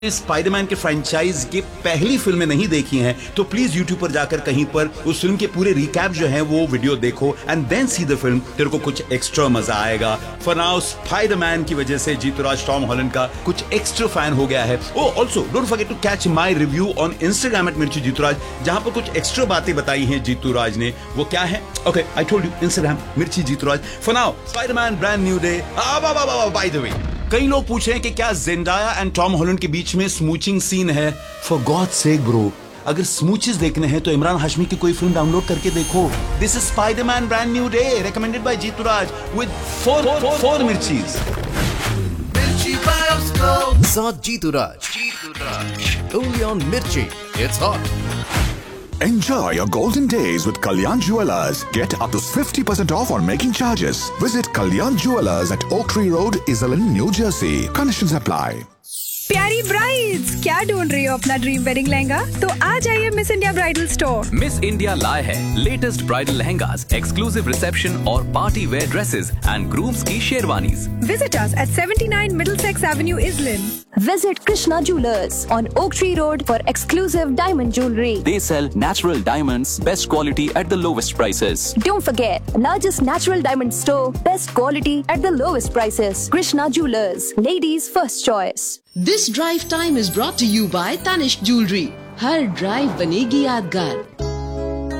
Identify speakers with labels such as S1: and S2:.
S1: Spiderman के franchise की पहली फिल्में नहीं देखी हैं तो प्लीज यूट्यूब पर जाकर कहीं पर उस फिल्म के पूरे रिकैप जो हैं वो वीडियो देखो and then see the film. तेरे को कुछ एक्स्ट्रा मजा आएगा। फॉर नाउ स्पाइडरमैन की वजह से जीतूराज टॉम हॉलैंड का कुछ एक्स्ट्रा फैन हो गया है। ओह also don't forget to catch my review on Instagram at मिर्ची जीतूराज, जहां पर कुछ एक्स्ट्रा बातें बताई हैं जीतूराज ने। वो क्या है? Okay I told you, Instagram मिर्ची जीतूराज। For now Spiderman brand new day. By the way, कई लोग पूछ रहे हैं कि क्या जेंडाया एंड टॉम हॉलैंड के बीच में स्मूचिंग सीन है। फॉर गॉड सेक ब्रो, अगर स्मूचेस देखने हैं तो इमरान हाशमी की कोई फिल्म डाउनलोड करके देखो। This is Spiderman brand new day recommended by जीतूराज with four मिर्चीज।
S2: साथ जीतूराज only on Mirchi. It's hot.
S3: Enjoy your golden days with Kalyan Jewellers. Get up to 50% off on making charges. Visit Kalyan Jewellers at Oak Tree Road, Iselin, New Jersey. Conditions apply.
S4: प्यारी brides, क्या ढूंढ रही हो अपना dream wedding lehenga? तो आ जाइए miss India bridal store.
S5: Miss India लाए है latest bridal lehengas, exclusive reception और party wear dresses and grooms की sherwanis.
S4: Visit us at 79 Middlesex Avenue, Islin.
S6: Visit Krishna Jewelers on Oak Tree Road for exclusive diamond jewelry.
S5: They sell natural diamonds, best quality at the lowest prices.
S6: Don't forget, largest natural diamond store, best quality at the lowest prices. Krishna Jewelers, ladies' first choice.
S7: This drive time is brought to you by Tanishq Jewelry. Her drive बनेगी यादगार।